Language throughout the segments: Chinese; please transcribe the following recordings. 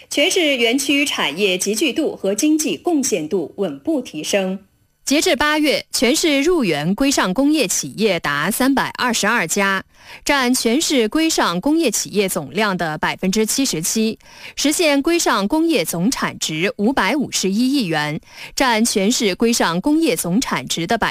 全市园区产业集聚度和经济贡献度稳步提升。 截至8月，全市入园规上工业企业达322家，占全市规上工业企业总量的77%，实现规上工业总产值551亿元，占全市规上工业总产值的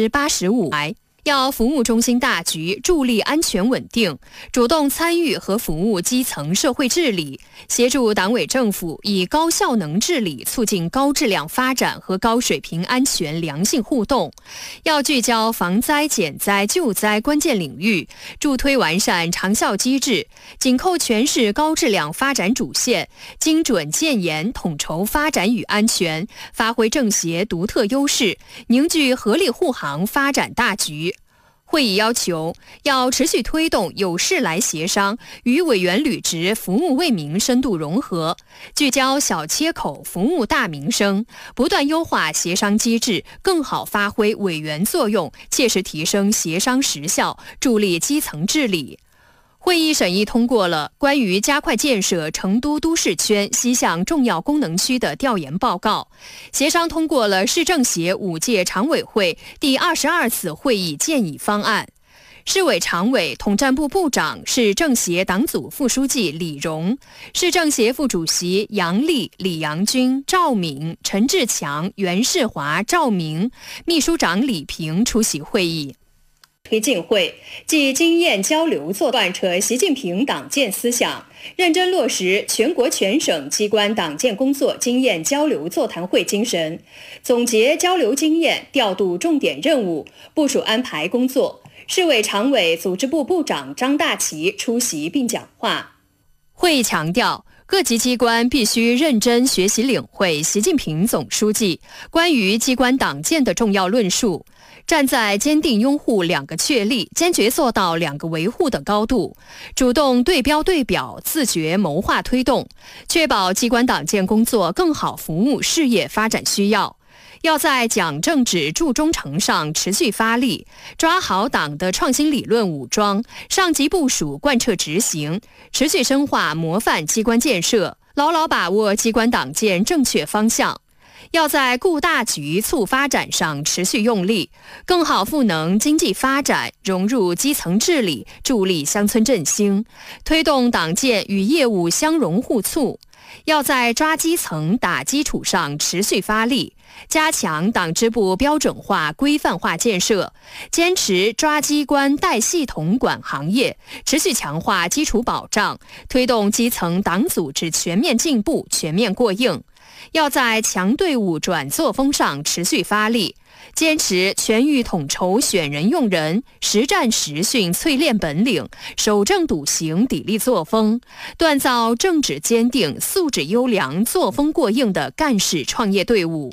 85%。要服务中心大局，助力安全稳定，主动参与和服务基层社会治理，协助党委政府以高效能治理促进高质量发展和高水平安全良性互动。要聚焦防灾减灾救灾关键领域，助推完善长效机制，紧扣全市高质量发展主线，精准建言统筹发展与安全，发挥政协独特优势，凝聚合力护航发展大局。会议要求，要持续推动有事来协商与委员履职服务为民深度融合，聚焦小切口服务大民生，不断优化协商机制，更好发挥委员作用，切实提升协商实效，助力基层治理。会议审议通过了关于加快建设成都都市圈西向重要功能区的调研报告，协商通过了市政协5届常委会第22次会议建议方案。市委常委、统战部部长、市政协党组副书记李荣，市政协副主席杨丽、李阳军、赵敏、陈志强、袁世华、赵明，秘书长李平出席会议。 推进会即经验交流做贯彻习近平党建思想，认真落实全国全省机关党建工作经验交流座谈会精神，总结交流经验，调度重点任务，部署安排工作。市委常委、组织部部长张大奇出席并讲话。 会议强调，各级机关必须认真学习领会习近平总书记关于机关党建的重要论述，站在坚定拥护2个确立、坚决做到2个维护的高度，主动对标对表，自觉谋划推动，确保机关党建工作更好服务事业发展需要。要在讲政治、注忠诚上持续发力，抓好党的创新理论武装，上级部署贯彻执行，持续深化模范机关建设，牢牢把握机关党建正确方向。要在顾大局、促发展上持续用力，更好赋能经济发展，融入基层治理，助力乡村振兴，推动党建与业务相融互促。要在抓基层、打基础上持续发力，加强党支部标准化、规范化建设，坚持抓机关带系统管行业，持续强化基础保障，推动基层党组织全面进步、全面过硬。要在强队伍转作风上持续发力，坚持全域统筹选人用人，实战实训淬炼本领，守正笃行砥砺作风，锻造政治坚定、素质优良、作风过硬的干事创业队伍。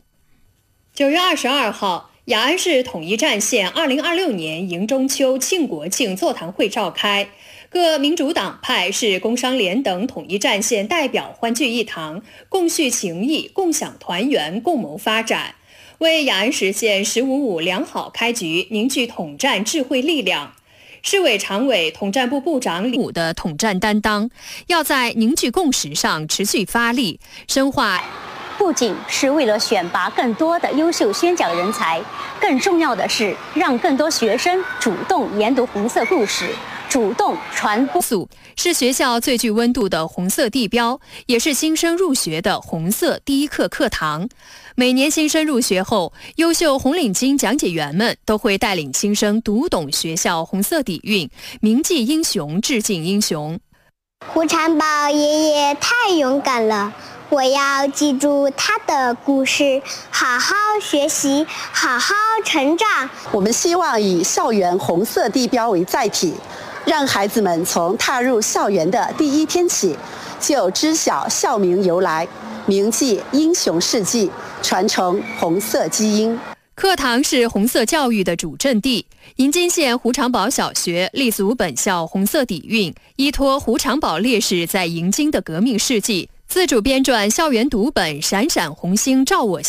9月22号，雅安市统一战线2026年迎中秋庆国庆座谈会召开，各民主党派、市工商联等统一战线代表欢聚一堂，共叙情谊，共享团圆，共谋发展，为雅安实现“15-5”良好开局凝聚统战智慧力量。市委常委、统战部部长李武的统战担当，要在凝聚共识上持续发力，深化。 不仅是为了选拔更多的优秀宣讲人才，更重要的是让更多学生主动研读红色故事，主动传播。 是学校最具温度的红色地标，也是新生入学的红色第一课课堂。每年新生入学后，优秀红领巾讲解员们都会带领新生读懂学校红色底蕴，铭记英雄，致敬英雄。 胡长宝爷爷太勇敢了，我要记住他的故事，好好学习，好好成长。 我们希望以校园红色地标为载体，让孩子们从踏入校园的第一天起，就知晓校名由来，铭记英雄事迹，传承红色基因。 课堂是红色教育的主阵地，银津县胡长堡小学立足本校红色底蕴，依托胡长堡烈士在银津的革命事迹，自主编撰校园读本《闪闪红星照我心》。